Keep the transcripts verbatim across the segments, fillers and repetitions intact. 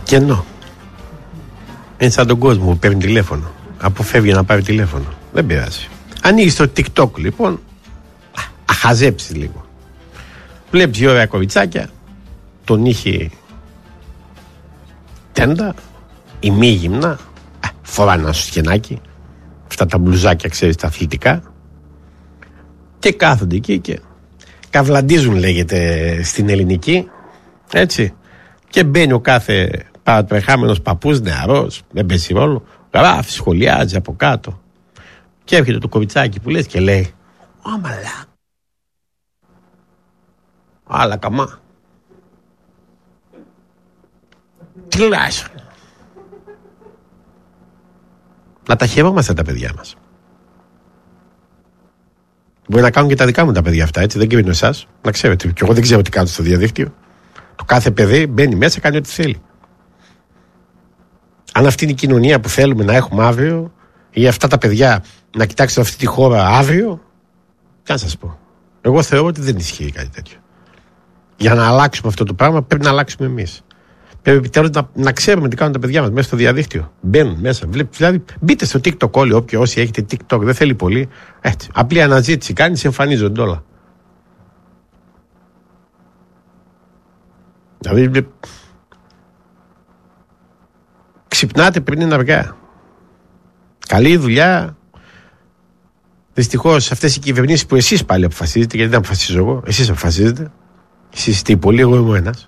Κενό. Είναι σαν τον κόσμο που παίρνει τηλέφωνο. Αποφεύγει να πάρει τηλέφωνο. Δεν πειράζει. Ανοίγει το TikTok λοιπόν. Αχαζέψει λίγο. Βλέπει ωραία κοριτσάκια. Τον είχε τέντα. Ημίγυμνα. Φοράνε ένα σκενάκι. Αυτά τα μπλουζάκια, ξέρεις, τα αθλητικά. Και κάθονται εκεί και καυλαντίζουν, λέγεται στην ελληνική. Έτσι. Και μπαίνει ο κάθε παρατρεχάμενος παππούς, νεαρός, δεν παίζει ρόλο. Γράφει, σχολιάζει από κάτω. Και έρχεται το κοριτσάκι που λες και λέει: Όμαλα. Άλλα καμά. Τι λες. Να τα χαιρόμαστε τα παιδιά μας. Μπορεί να κάνουν και τα δικά μου τα παιδιά αυτά, έτσι. Δεν κρίνω εσάς. Να ξέρετε. Και εγώ δεν ξέρω τι κάνω στο διαδίκτυο. Το κάθε παιδί μπαίνει μέσα, κάνει ό,τι θέλει. Αν αυτή είναι η κοινωνία που θέλουμε να έχουμε αύριο, ή αυτά τα παιδιά να κοιτάξουν αυτή τη χώρα αύριο, τι να σας πω. Εγώ θεωρώ ότι δεν ισχύει κάτι τέτοιο. Για να αλλάξουμε αυτό το πράγμα, πρέπει να αλλάξουμε εμείς. Πρέπει επιτέλους να, να ξέρουμε τι κάνουν τα παιδιά μας μέσα στο διαδίκτυο. Μπαίνουν μέσα. Βλέπει, δηλαδή, μπείτε στο TikTok όλοι, όποιοι όσοι έχετε TikTok, δεν θέλει πολύ. Έτσι. Απλή αναζήτηση κάνει, εμφανίζονται όλα. Δηλαδή, ξυπνάτε πριν είναι αργά. Καλή δουλειά. Δυστυχώς αυτές οι κυβερνήσεις που εσείς πάλι αποφασίζετε, γιατί δεν αποφασίζω εγώ, εσείς αποφασίζετε. Εσείς είστε πολύ, εγώ είμαι ο ένας.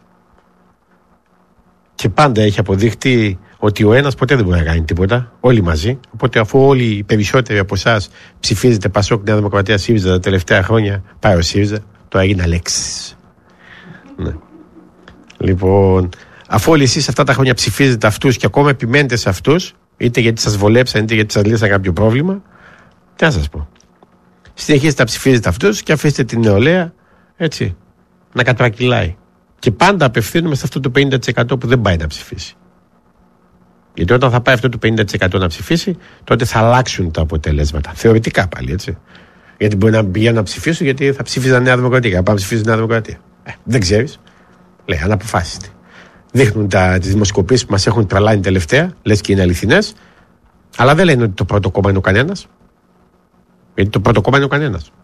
Και πάντα έχει αποδείχτη ότι ο ένας ποτέ δεν μπορεί να κάνει τίποτα. Όλοι μαζί. Οπότε, αφού όλοι οι περισσότεροι από εσάς ψηφίζετε Πασόκ, Νέα Δημοκρατία, ΣΥΡΙΖΑ τα τελευταία χρόνια, πάει ο ΣΥΡΙΖΑ, το έγινε Αλέξης. Ναι. Λοιπόν, αφού όλοι εσείς αυτά τα χρόνια ψηφίζετε αυτούς και ακόμα επιμένετε σε αυτούς, είτε γιατί σας βολέψαν, είτε γιατί σας λύσαν κάποιο πρόβλημα, τι να σας πω. Συνεχίζετε να ψηφίζετε αυτούς και αφήστε την νεολαία, έτσι, να κατρακυλάει. Και πάντα απευθύνουμε σε αυτό το πενήντα τοις εκατό που δεν πάει να ψηφίσει. Γιατί όταν θα πάει αυτό το πενήντα τοις εκατό να ψηφίσει, τότε θα αλλάξουν τα αποτελέσματα. Θεωρητικά πάλι, έτσι. Γιατί μπορεί να πηγαίνουν να ψηφίσουν, γιατί θα ψήφιζαν Νέα Δημοκρατία. Να πάνε να ψηφίσουν Νέα Δημοκρατία. Ε, δεν ξέρεις. Λέει, αναποφάσιστη. Δείχνουν τις δημοσκοπήσεις που μας έχουν τραλάνει τελευταία, λες και είναι αληθινές, αλλά δεν λένε ότι το πρώτο κόμμα είναι ο κανένας. Γιατί το πρώτο κόμμα είναι ο κανένας.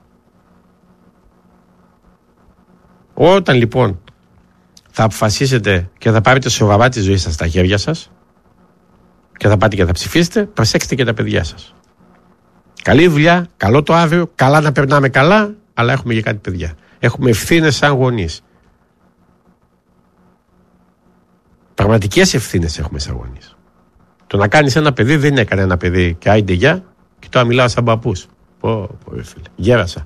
Όταν λοιπόν θα αποφασίσετε και θα πάρετε σοβαρά τη ζωή σας στα χέρια σας και θα πάτε και θα ψηφίσετε, προσέξτε και τα παιδιά σας. Καλή δουλειά, καλό το αύριο, καλά να περνάμε καλά, αλλά έχουμε και κάτι παιδιά. Έχουμε ευθύνες σαν γονείς. Πραγματικές ευθύνες έχουμε σαν γονείς. Το να κάνεις ένα παιδί δεν είναι κανένα παιδί και άιντε γεια, και τώρα μιλάω σαν παππούς. Πω, πω, φίλε, γέρασα.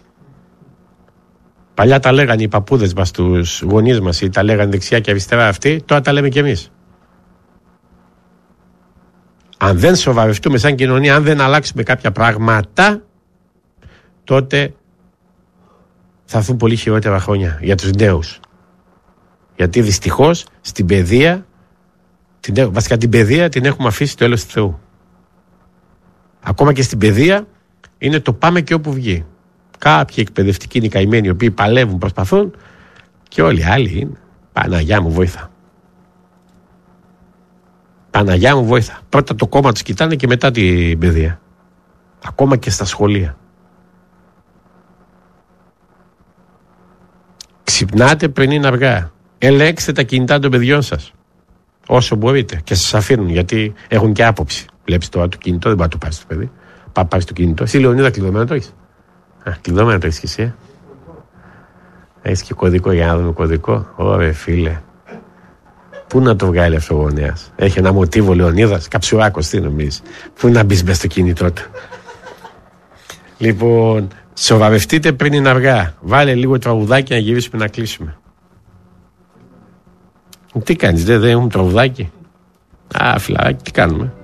Παλιά τα λέγανε οι παππούδες μας, τους γονείς μας, ή τα λέγανε δεξιά και αριστερά αυτοί, τώρα τα λέμε κι εμείς. Αν δεν σοβαρευτούμε σαν κοινωνία, αν δεν αλλάξουμε κάποια πράγματα, τότε θα έρθουν πολύ χειρότερα χρόνια για τους νέους. Γιατί δυστυχώς στην παιδεία, την, βασικά την παιδεία την έχουμε αφήσει το έλεος του Θεού. Ακόμα και στην παιδεία είναι το πάμε και όπου βγει. Κάποιοι εκπαιδευτικοί είναι καημένοι, οι οποίοι παλεύουν, προσπαθούν, και όλοι οι άλλοι είναι Παναγιά μου βοήθα. Παναγιά μου βοήθα. Πρώτα το κόμμα τους κοιτάνε και μετά την παιδεία. Ακόμα και στα σχολεία. Ξυπνάτε πριν είναι αργά. Ελέγξτε τα κινητά των παιδιών σας. Όσο μπορείτε. Και σας αφήνουν, γιατί έχουν και άποψη. Βλέπεις τώρα το κινητό, δεν πάει να το πάρεις το παιδί. Πάει πάρεις το κινητό. Εσύ, Λεωνίδα, κλειδωμένο το έχεις. Α, κλειδωμένο το έχεις και εσύ. Ε? Έχεις και κωδικό, για να δούμε κωδικό. Ωραία, φίλε. Πού να το βγάλει αυτό ο γονέας. Έχει ένα μοτίβο Λεωνίδας. Καψουράκος, τι νομίζεις. Πού να μπεις μέσα στο κινητό του. Λοιπόν, σοβαρευτείτε πριν είναι αργά. Βάλε λίγο τραγουδάκι να γυρίσουμε να κλείσουμε. Τι κάνεις, δεν, δεν έχουμε τραγουδάκι. Α, φιλαράκι, τι κάνουμε.